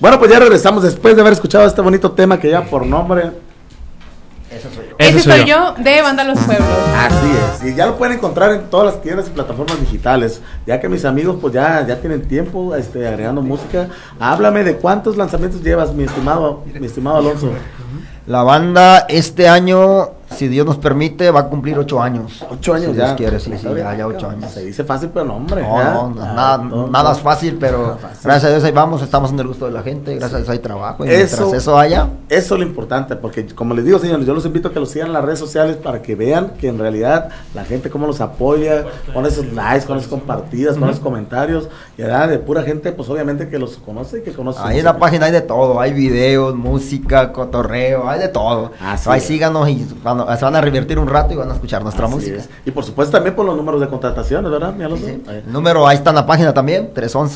Bueno, pues ya regresamos después de haber escuchado este bonito tema que ya por nombre... Ese soy yo, de Banda Los Pueblos. Así es, y ya lo pueden encontrar en todas las tiendas y plataformas digitales, ya que mis amigos pues ya tienen tiempo agregando música. Háblame de cuántos lanzamientos llevas, mi estimado Alonso. La banda este año, si Dios nos permite, va a cumplir 8 años. 8 años si ya. Dios quiere, sí, ya 8 años. Se dice fácil, pero no, hombre. Nada es fácil, pero gracias a Dios ahí vamos, estamos en el gusto de la gente, gracias a Dios hay trabajo, y mientras eso haya. Eso es lo importante, porque como les digo, señores, yo los invito a que los sigan en las redes sociales para que vean que en realidad la gente cómo los apoya, con esos likes, con esas compartidas, con esos comentarios, y de pura gente, pues obviamente que los conoce y que conoce. Ahí en la página hay de todo, hay videos, música, cotorreo, hay de todo. Ahí síganos y se van a revertir un rato y van a escuchar nuestra música. Y por supuesto también por los números de contrataciones, ¿verdad, mi Alonso? Sí. El número ahí está en la página también,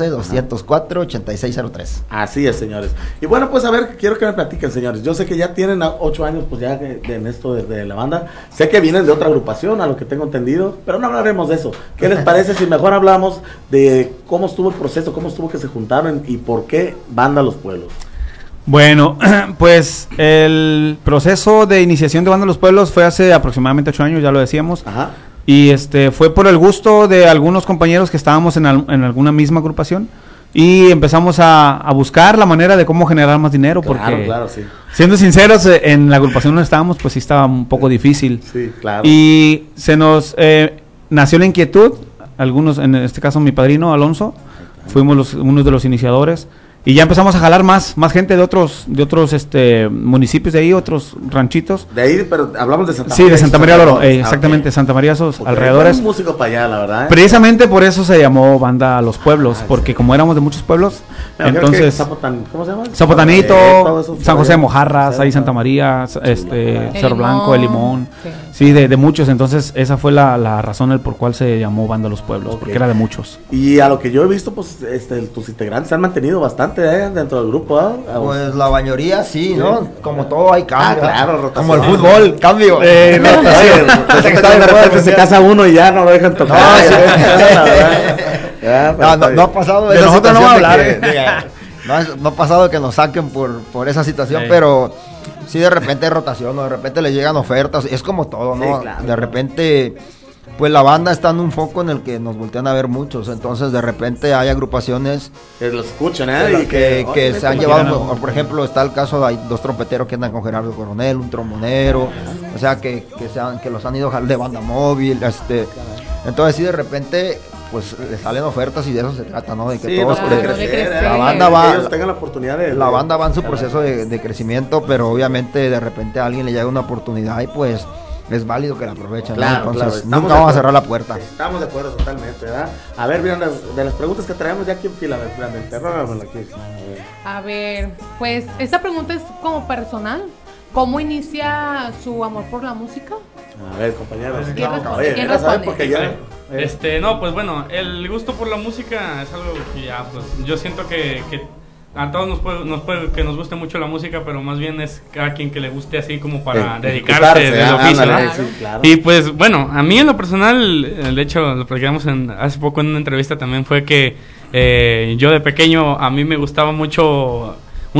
311-204-8603. Así es, señores. Y bueno, pues a ver, quiero que me platiquen, señores. Yo sé que ya tienen 8 años, pues ya en esto de la banda. Sé que vienen de otra agrupación, a lo que tengo entendido, pero no hablaremos de eso. ¿Qué les parece si mejor hablamos de cómo estuvo el proceso, cómo estuvo que se juntaron y por qué Banda Los Pueblos? Bueno, pues el proceso de iniciación de Banda Los Pueblos fue hace aproximadamente 8 años, ya lo decíamos. Ajá. Y fue por el gusto de algunos compañeros que estábamos en alguna misma agrupación y empezamos a buscar la manera de cómo generar más dinero, porque claro, sí. Siendo sinceros, en la agrupación donde estábamos, pues sí estaba un poco difícil. Sí, claro. Y se nos nació la inquietud, algunos, en este caso mi padrino Alonso, fuimos unos de los iniciadores. Y ya empezamos a jalar más gente de otros municipios de ahí, otros ranchitos. De ahí, pero hablamos de Santa María. Sí, de Santa María Loro, exactamente, okay. Santa María, esos alrededores. Un músico para allá, la verdad. Precisamente por eso se llamó Banda Los Pueblos, porque como éramos de muchos pueblos, entonces ¿cómo se llama? Zapotanito, San José de Mojarras, ahí Santa María, Cerro Blanco, El Limón, sí, de muchos. Entonces esa fue la razón por cual se llamó Banda Los Pueblos, porque era de muchos. Y a lo que yo he visto, pues tus integrantes se han mantenido bastante dentro del grupo, ¿eh? Pues la mayoría sí, ¿no? Como todo hay cambio. Claro, rotación. Como el fútbol, cambio. Rotación. Se casa uno y ya no lo dejan tocar. No ha pasado de nosotros no va a hablar. No ha pasado que nos saquen por esa situación, pero sí de repente hay rotación, ¿no? De repente les llegan ofertas, es como todo, ¿no? Sí, claro. De repente, pues la banda está en un foco en el que nos voltean a ver muchos, entonces de repente hay agrupaciones que lo escuchan, que se han llevado, por ejemplo, está el caso de hay 2 trompeteros que andan con Gerardo Coronel, un trombonero, o sea que los han ido de banda móvil, entonces sí de repente pues le salen ofertas y de eso se trata, ¿no? De que sí, todos la banda va, ellos tengan la oportunidad la banda va en su proceso de crecimiento, pero obviamente de repente a alguien le llega una oportunidad y pues es válido que la aprovechen, claro, ¿no? Entonces claro, nunca vamos a cerrar la puerta. Estamos de acuerdo totalmente, ¿verdad? A ver, miren, de las preguntas que traemos ya aquí en fila, a ver, pues esta pregunta es como personal. ¿Cómo inicia su amor por la música? A ver, compañeros. ¿Quién responde? Porque ya, no, pues bueno, el gusto por la música es algo que ya, pues yo siento que a todos que nos guste mucho la música, pero más bien es cada quien que le guste así como para dedicarse del oficio, ¿no? Sí, claro. Y pues bueno, a mí en lo personal, de hecho lo platicamos hace poco en una entrevista también, fue que yo de pequeño a mí me gustaba mucho